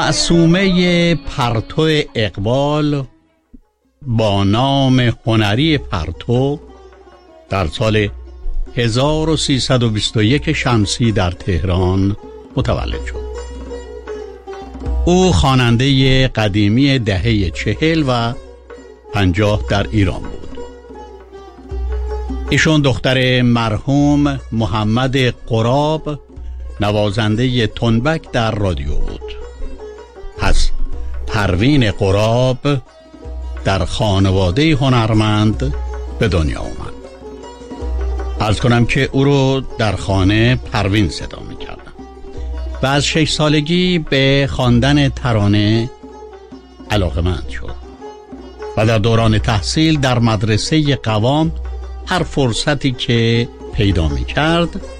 معصومه پرتو اقبال با نام هنری پرتو در سال 1321 شمسی در تهران متولد شد. او خواننده قدیمی دهه 40 و 50 در ایران بود. ایشون دختر مرحوم محمد قراب، نوازنده تنبک در رادیو بود. پس پروین قراب در خانواده هنرمند به دنیا آمد. عرض کنم که او رو در خانه پروین صدا می کردن و از 6 سالگی به خواندن ترانه علاقه‌مند شد و در دوران تحصیل در مدرسه قوام هر فرصتی که پیدا می کرد